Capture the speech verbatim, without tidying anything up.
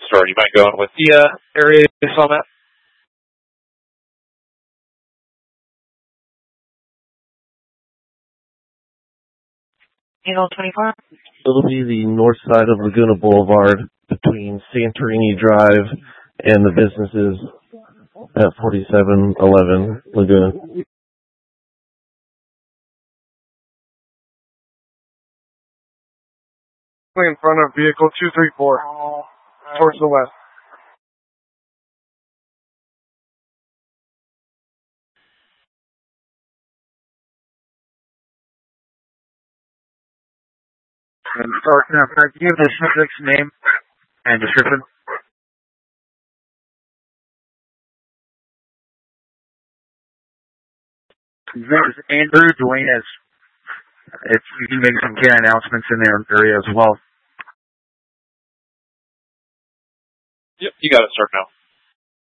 Sorry, you mind going with the uh, area you saw that? Eagle twenty-four. It'll be the north side of Laguna Boulevard between Santorini Drive and the businesses at forty-seven eleven Laguna. In front of vehicle two three four, towards the west. And start now. Can I give the subject's name and description? His name is Andrew Duenas. If you can make some care announcements in their area as well. Yep, you got it. Start now.